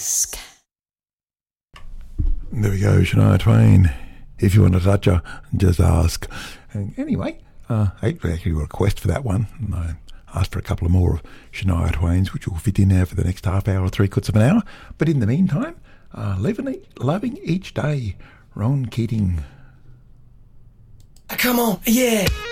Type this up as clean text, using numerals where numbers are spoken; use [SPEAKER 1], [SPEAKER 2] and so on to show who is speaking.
[SPEAKER 1] There we go, Shania Twain. If you want to touch her, just ask. And anyway, I actually got a request for that one. And I asked for a couple of more of Shania Twain's, which will fit in now for the next half hour or 3/4 of an hour. But in the meantime, loving each day, Ron Keating.
[SPEAKER 2] Come on, yeah.